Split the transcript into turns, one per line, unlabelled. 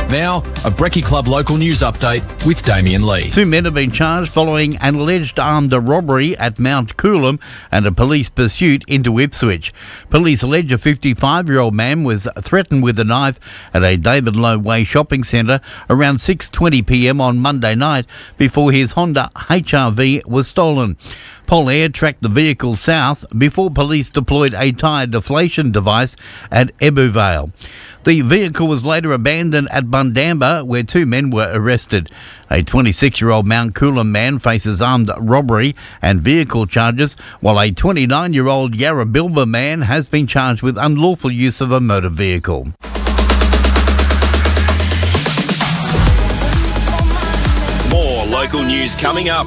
Now, a Brekkie Club local news update with Damien Lee.
2 men have been charged following an alleged armed robbery at Mount Coolum and a police pursuit into Ipswich. Police allege a 55-year-old man was threatened with a knife at a David Low Way shopping centre around 6:20 p.m. on Monday night before his Honda HR-V was stolen. Pol Air tracked the vehicle south before police deployed a tyre deflation device at Ebbw Vale. The vehicle was later abandoned at Bundamba, where 2 men were arrested. A 26-year-old Mount Coolum man faces armed robbery and vehicle charges, while a 29-year-old Yarrabilba man has been charged with unlawful use of a motor vehicle.
More local news coming up.